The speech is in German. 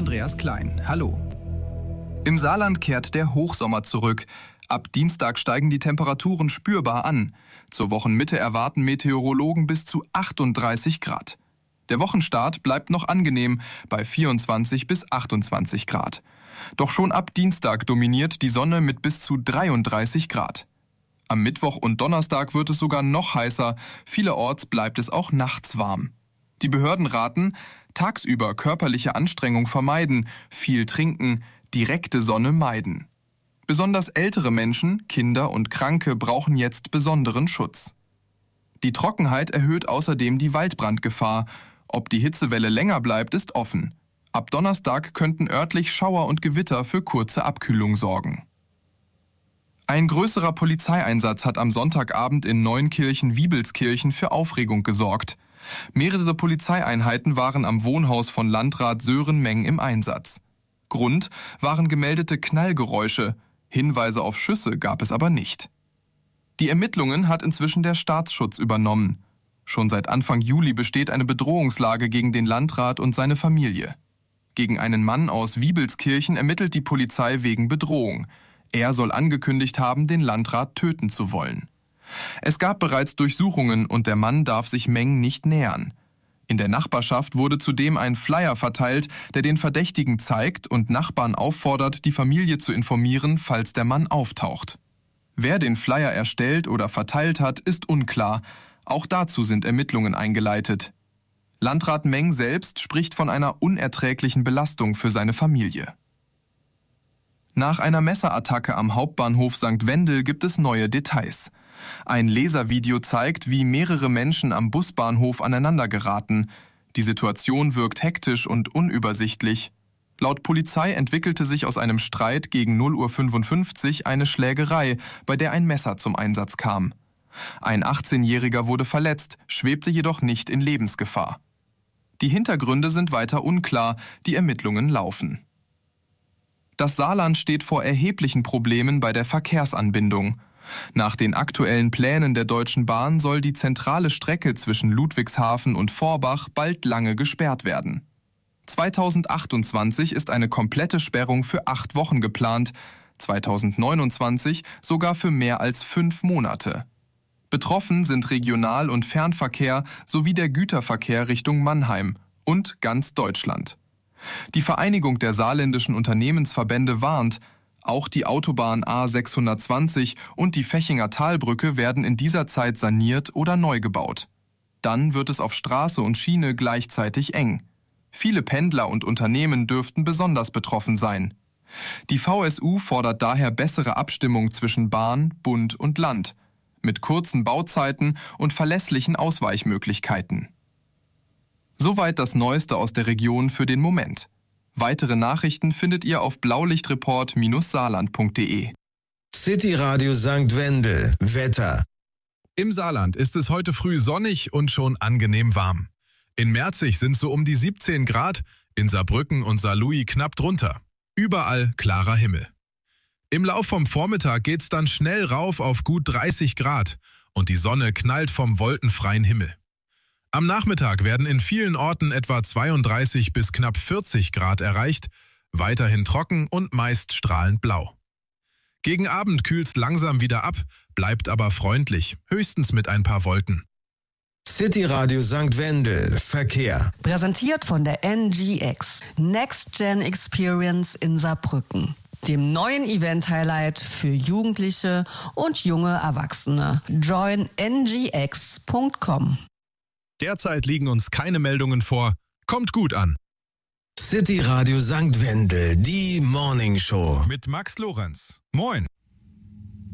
Andreas Klein. Hallo. Im Saarland kehrt der Hochsommer zurück. Ab Dienstag steigen die Temperaturen spürbar an. Zur Wochenmitte erwarten Meteorologen bis zu 38 Grad. Der Wochenstart bleibt noch angenehm bei 24 bis 28 Grad. Doch schon ab Dienstag dominiert die Sonne mit bis zu 33 Grad. Am Mittwoch und Donnerstag wird es sogar noch heißer. Vielerorts bleibt es auch nachts warm. Die Behörden raten, tagsüber körperliche Anstrengung vermeiden, viel trinken, direkte Sonne meiden. Besonders ältere Menschen, Kinder und Kranke brauchen jetzt besonderen Schutz. Die Trockenheit erhöht außerdem die Waldbrandgefahr. Ob die Hitzewelle länger bleibt, ist offen. Ab Donnerstag könnten örtlich Schauer und Gewitter für kurze Abkühlung sorgen. Ein größerer Polizeieinsatz hat am Sonntagabend in Neunkirchen-Wiebelskirchen für Aufregung gesorgt. Mehrere Polizeieinheiten waren am Wohnhaus von Landrat Sören Meng im Einsatz. Grund waren gemeldete Knallgeräusche. Hinweise auf Schüsse gab es aber nicht. Die Ermittlungen hat inzwischen der Staatsschutz übernommen. Schon seit Anfang Juli besteht eine Bedrohungslage gegen den Landrat und seine Familie. Gegen einen Mann aus Wiebelskirchen ermittelt die Polizei wegen Bedrohung. Er soll angekündigt haben, den Landrat töten zu wollen. Es gab bereits Durchsuchungen und der Mann darf sich Meng nicht nähern. In der Nachbarschaft wurde zudem ein Flyer verteilt, der den Verdächtigen zeigt und Nachbarn auffordert, die Familie zu informieren, falls der Mann auftaucht. Wer den Flyer erstellt oder verteilt hat, ist unklar. Auch dazu sind Ermittlungen eingeleitet. Landrat Meng selbst spricht von einer unerträglichen Belastung für seine Familie. Nach einer Messerattacke am Hauptbahnhof St. Wendel gibt es neue Details. Ein Laservideo zeigt, wie mehrere Menschen am Busbahnhof aneinander geraten. Die Situation wirkt hektisch und unübersichtlich. Laut Polizei entwickelte sich aus einem Streit gegen 0:55 Uhr eine Schlägerei, bei der ein Messer zum Einsatz kam. Ein 18-Jähriger wurde verletzt, schwebte jedoch nicht in Lebensgefahr. Die Hintergründe sind weiter unklar, die Ermittlungen laufen. Das Saarland steht vor erheblichen Problemen bei der Verkehrsanbindung. Nach den aktuellen Plänen der Deutschen Bahn soll die zentrale Strecke zwischen Ludwigshafen und Vorbach bald lange gesperrt werden. 2028 ist eine komplette Sperrung für 8 Wochen geplant, 2029 sogar für mehr als 5 Monate. Betroffen sind Regional- und Fernverkehr sowie der Güterverkehr Richtung Mannheim und ganz Deutschland. Die Vereinigung der saarländischen Unternehmensverbände warnt, auch die Autobahn A620 und die Fechinger Talbrücke werden in dieser Zeit saniert oder neu gebaut. Dann wird es auf Straße und Schiene gleichzeitig eng. Viele Pendler und Unternehmen dürften besonders betroffen sein. Die VSU fordert daher bessere Abstimmung zwischen Bahn, Bund und Land, mit kurzen Bauzeiten und verlässlichen Ausweichmöglichkeiten. Soweit das Neueste aus der Region für den Moment. Weitere Nachrichten findet ihr auf blaulichtreport-saarland.de. City Radio St. Wendel. Wetter. Im Saarland ist es heute früh sonnig und schon angenehm warm. In Merzig sind es so um die 17 Grad, in Saarbrücken und Saarlouis knapp drunter. Überall klarer Himmel. Im Lauf vom Vormittag geht's dann schnell rauf auf gut 30 Grad und die Sonne knallt vom wolkenfreien Himmel. Am Nachmittag werden in vielen Orten etwa 32 bis knapp 40 Grad erreicht, weiterhin trocken und meist strahlend blau. Gegen Abend kühlt's langsam wieder ab, bleibt aber freundlich, höchstens mit ein paar Wolken. City Radio St. Wendel. Verkehr. Präsentiert von der NGX. Next Gen Experience in Saarbrücken. Dem neuen Event-Highlight für Jugendliche und junge Erwachsene. Join ngx.com. Derzeit liegen uns keine Meldungen vor. Kommt gut an. City Radio St. Wendel, die Morning Show. Mit Max Lorenz. Moin.